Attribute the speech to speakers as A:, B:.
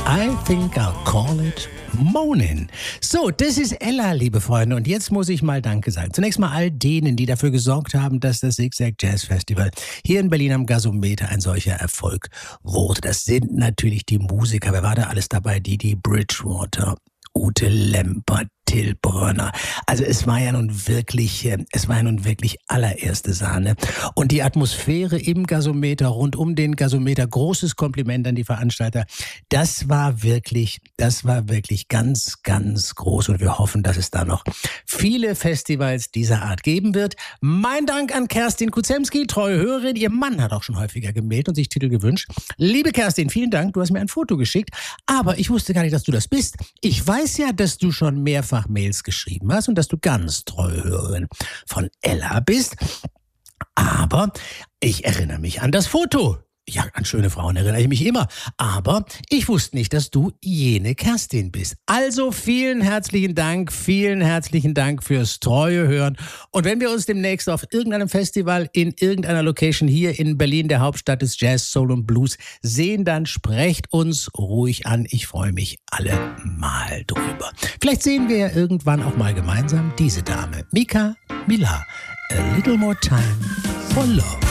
A: I think I'll call it Moanin'. So, das ist Ella, liebe Freunde. Und jetzt muss ich mal Danke sagen. Zunächst mal all denen, die dafür gesorgt haben, dass das Zigzag Jazz Festival hier in Berlin am Gasometer ein solcher Erfolg wurde. Das sind natürlich die Musiker. Wer war da alles dabei? Didi Bridgewater, Ute Lemper, Till Brönner. Also es war ja nun wirklich allererste Sahne. Und die Atmosphäre im Gasometer, rund um den Gasometer, großes Kompliment an die Veranstalter. Das war wirklich ganz, ganz groß. Und wir hoffen, dass es da noch viele Festivals dieser Art geben wird. Mein Dank an Kerstin Kuzemski, treue Hörerin. Ihr Mann hat auch schon häufiger gemeldet und sich Titel gewünscht. Liebe Kerstin, vielen Dank. Du hast mir ein Foto geschickt. Aber ich wusste gar nicht, dass du das bist. Ich weiß ja, dass du schon mehrfach Mails geschrieben hast und dass du ganz treue Hörerin von Ella bist. Aber ich erinnere mich an das Foto. Ja, an schöne Frauen erinnere ich mich immer. Aber ich wusste nicht, dass du jene Kerstin bist. Also vielen herzlichen Dank fürs treue Hören. Und wenn wir uns demnächst auf irgendeinem Festival in irgendeiner Location hier in Berlin, der Hauptstadt des Jazz, Soul und Blues, sehen, dann sprecht uns ruhig an. Ich freue mich allemal drüber. Vielleicht sehen wir ja irgendwann auch mal gemeinsam diese Dame, Mika Miller. A Little More Time for Love.